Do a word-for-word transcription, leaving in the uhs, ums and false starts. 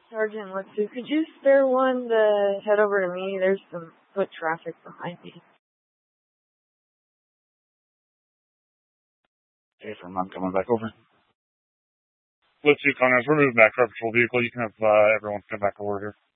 Sergeant, let's see. Could you spare one to head over to me? There's some foot traffic behind me. Okay, from I'm coming back over. Let's see, Connors, we're moving back to our patrol vehicle. You can have uh, everyone come back over here.